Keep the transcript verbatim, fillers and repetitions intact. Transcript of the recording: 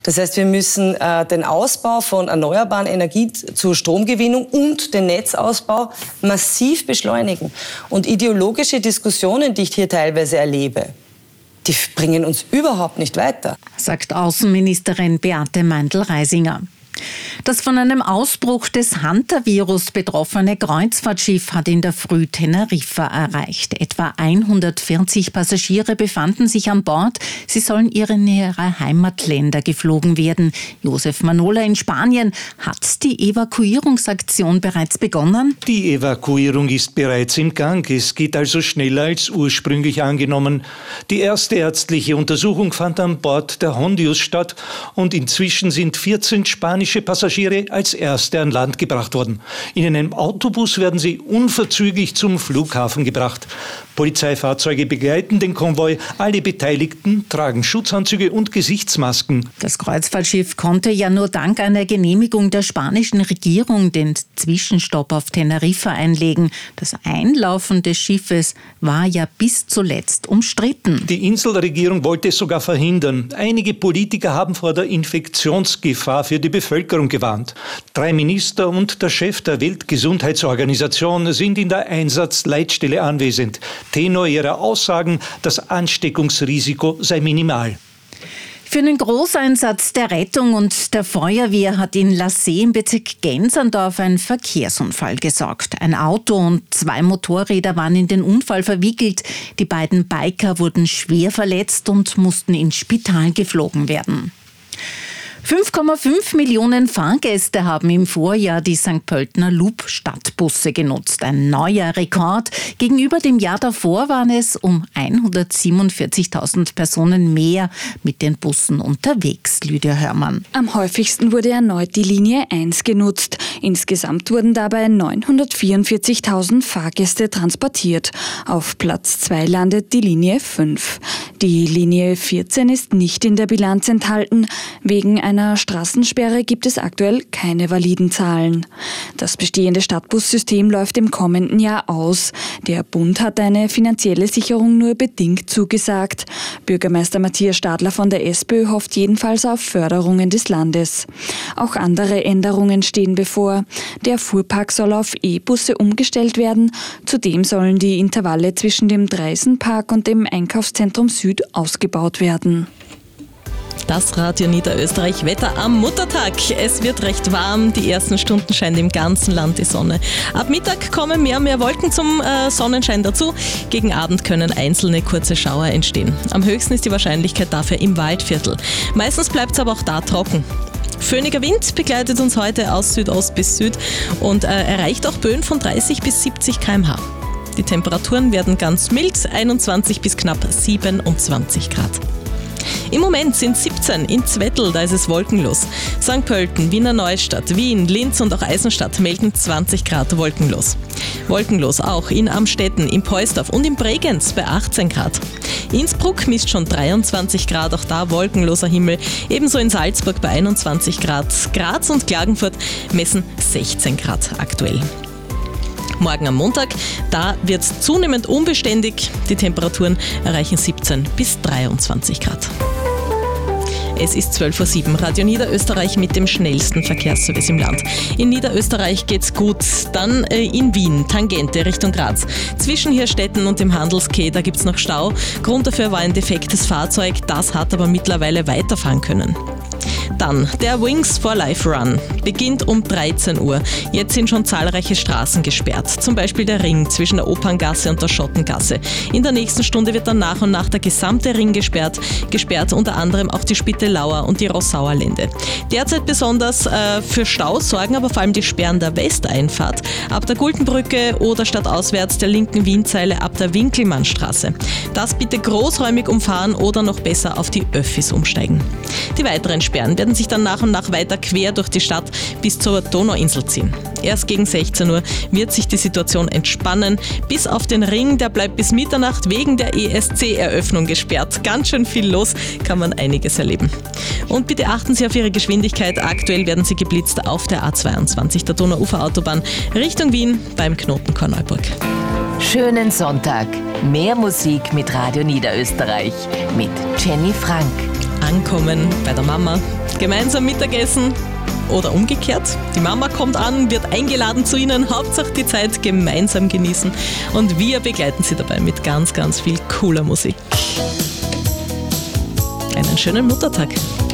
Das heißt, wir müssen äh, den Ausbau von erneuerbaren Energien zur Stromgewinnung und den Netzausbau massiv beschleunigen. Und ideologische Diskussionen, die ich hier teilweise erlebe, die bringen uns überhaupt nicht weiter, sagt Außenministerin Beate Meindl-Reisinger. Das von einem Ausbruch des Hantavirus betroffene Kreuzfahrtschiff hat in der Früh Teneriffa erreicht. Etwa hundertvierzig Passagiere befanden sich an Bord. Sie sollen in ihre Heimatländer geflogen werden. Josef Manola in Spanien. Hat die Evakuierungsaktion bereits begonnen? Die Evakuierung ist bereits im Gang. Es geht also schneller als ursprünglich angenommen. Die erste ärztliche Untersuchung fand an Bord der Hondius statt und inzwischen sind vierzehn spanische Passagiere als erste an Land gebracht worden. In einem Autobus werden sie unverzüglich zum Flughafen gebracht. Polizeifahrzeuge begleiten den Konvoi. Alle Beteiligten tragen Schutzanzüge und Gesichtsmasken. Das Kreuzfahrtschiff konnte ja nur dank einer Genehmigung der spanischen Regierung den Zwischenstopp auf Teneriffa einlegen. Das Einlaufen des Schiffes war ja bis zuletzt umstritten. Die Inselregierung wollte es sogar verhindern. Einige Politiker haben vor der Infektionsgefahr für die Bevölkerung gewarnt. Drei Minister und der Chef der Weltgesundheitsorganisation sind in der Einsatzleitstelle anwesend. Tenor ihrer Aussagen, das Ansteckungsrisiko sei minimal. Für einen Großeinsatz der Rettung und der Feuerwehr hat in Lassee im Bezirk Genserndorf ein Verkehrsunfall gesorgt. Ein Auto und zwei Motorräder waren in den Unfall verwickelt. Die beiden Biker wurden schwer verletzt und mussten ins Spital geflogen werden. fünf Komma fünf Millionen Fahrgäste haben im Vorjahr die Sankt Pöltener Loop-Stadtbusse genutzt. Ein neuer Rekord. Gegenüber dem Jahr davor waren es um hundertsiebenundvierzigtausend Personen mehr mit den Bussen unterwegs. Lydia Hörmann. Am häufigsten wurde erneut die Linie eins genutzt. Insgesamt wurden dabei neunhundertvierundvierzigtausend Fahrgäste transportiert. Auf Platz zwei landet die Linie fünf. Die Linie vierzehn ist nicht in der Bilanz enthalten. Wegen einer Straßensperre gibt es aktuell keine validen Zahlen. Das bestehende Stadtbussystem läuft im kommenden Jahr aus. Der Bund hat eine finanzielle Sicherung nur bedingt zugesagt. Bürgermeister Matthias Stadler von der SPÖ hofft jedenfalls auf Förderungen des Landes. Auch andere Änderungen stehen bevor. Der Fuhrpark soll auf E-Busse umgestellt werden. Zudem sollen die Intervalle zwischen dem Dreisenpark und dem Einkaufszentrum Süd ausgebaut werden. Das Radio Niederösterreich Wetter am Muttertag. Es wird recht warm, die ersten Stunden scheint im ganzen Land die Sonne. Ab Mittag kommen mehr und mehr Wolken zum äh, Sonnenschein dazu. Gegen Abend können einzelne kurze Schauer entstehen. Am höchsten ist die Wahrscheinlichkeit dafür im Waldviertel. Meistens bleibt es aber auch da trocken. Föhniger Wind begleitet uns heute aus Südost bis Süd und äh, erreicht auch Böen von dreißig bis siebzig Kilometer pro Stunde. Die Temperaturen werden ganz mild, einundzwanzig bis knapp siebenundzwanzig Grad. Im Moment sind siebzehn in Zwettl, da ist es wolkenlos. Sankt Pölten, Wiener Neustadt, Wien, Linz und auch Eisenstadt melden zwanzig Grad wolkenlos. Wolkenlos auch in Amstetten, in Poisdorf und in Bregenz bei achtzehn Grad. Innsbruck misst schon dreiundzwanzig Grad, auch da wolkenloser Himmel. Ebenso in Salzburg bei einundzwanzig Grad. Graz und Klagenfurt messen sechzehn Grad aktuell. Morgen am Montag, da wird es zunehmend unbeständig. Die Temperaturen erreichen siebzehn bis dreiundzwanzig Grad. Es ist zwölf Uhr sieben, Radio Niederösterreich mit dem schnellsten Verkehrsservice im Land. In Niederösterreich geht's gut. Dann äh, in Wien, Tangente Richtung Graz. Zwischen Hirstetten und dem Handelskeh, da gibt's noch Stau. Grund dafür war ein defektes Fahrzeug, das hat aber mittlerweile weiterfahren können. Dann der Wings for Life Run beginnt um dreizehn Uhr. Jetzt sind schon zahlreiche Straßen gesperrt, zum Beispiel der Ring zwischen der Operngasse und der Schottengasse. In der nächsten Stunde wird dann nach und nach der gesamte Ring gesperrt, gesperrt unter anderem auch die Spittelauer und die Rossauer Lände. Derzeit besonders äh, für Stau sorgen aber vor allem die Sperren der Westeinfahrt ab der Guldenbrücke oder stadtauswärts der linken Wienzeile ab der Winkelmannstraße. Das bitte großräumig umfahren oder noch besser auf die Öffis umsteigen. Die weiteren Sperren werden sich dann nach und nach weiter quer durch die Stadt bis zur Donauinsel ziehen. Erst gegen sechzehn Uhr wird sich die Situation entspannen. Bis auf den Ring, der bleibt bis Mitternacht wegen der E S C-Eröffnung gesperrt. Ganz schön viel los, kann man einiges erleben. Und bitte achten Sie auf Ihre Geschwindigkeit. Aktuell werden Sie geblitzt auf der A zweiundzwanzig, der Donauuferautobahn, Richtung Wien beim Knoten Korneuburg. Schönen Sonntag. Mehr Musik mit Radio Niederösterreich mit Jenny Frank. ankommen bei der Mama, gemeinsam Mittagessen oder umgekehrt. Die Mama kommt an, wird eingeladen zu Ihnen, Hauptsache die Zeit gemeinsam genießen und wir begleiten Sie dabei mit ganz, ganz viel cooler Musik. Einen schönen Muttertag.